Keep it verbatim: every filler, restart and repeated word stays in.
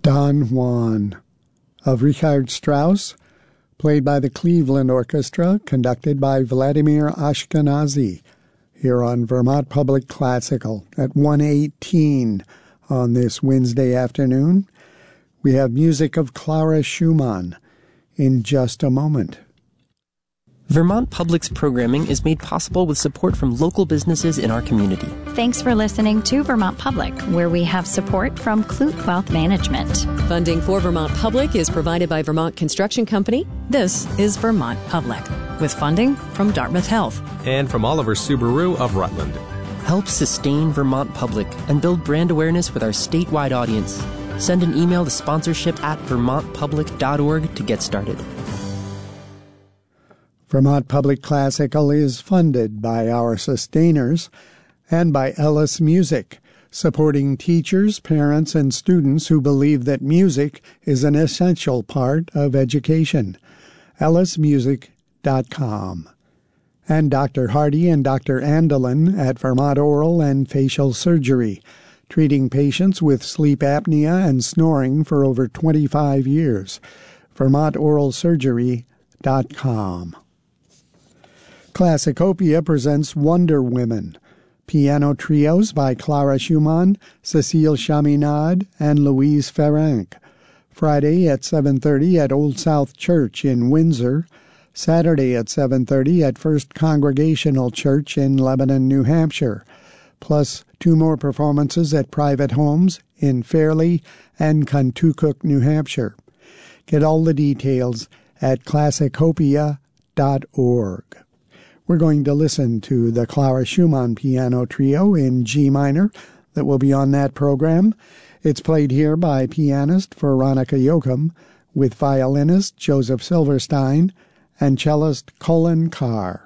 Don Juan of Richard Strauss, played by the Cleveland Orchestra, conducted by Vladimir Ashkenazy, here on Vermont Public Classical at one eighteen on this Wednesday afternoon. We have music of Clara Schumann in just a moment. Vermont Public's programming is made possible with support from local businesses in our community. Thanks for listening to Vermont Public, where we have support from Clute Wealth Management. Funding for Vermont Public is provided by Vermont Construction Company. This is Vermont Public, with funding from Dartmouth Health. And from Oliver Subaru of Rutland. Help sustain Vermont Public and build brand awareness with our statewide audience. Send an email to sponsorship at vermont public dot org to get started. Vermont Public Classical is funded by our sustainers and by Ellis Music, supporting teachers, parents, and students who believe that music is an essential part of education. ellis music dot com. And Doctor Hardy and Doctor Andelin at Vermont Oral and Facial Surgery, treating patients with sleep apnea and snoring for over twenty-five years. vermont oral surgery dot com. Classicopia presents Wonder Women, piano trios by Clara Schumann, Cécile Chaminade, and Louise Ferranc. Friday at seven thirty at Old South Church in Windsor. Saturday at seven thirty at First Congregational Church in Lebanon, New Hampshire. Plus two more performances at private homes in Fairleigh and Contoocook, New Hampshire. Get all the details at classicopia dot org. We're going to listen to the Clara Schumann Piano Trio in G minor that will be on that program. It's played here by pianist Veronica Yoakum with violinist Joseph Silverstein and cellist Colin Carr.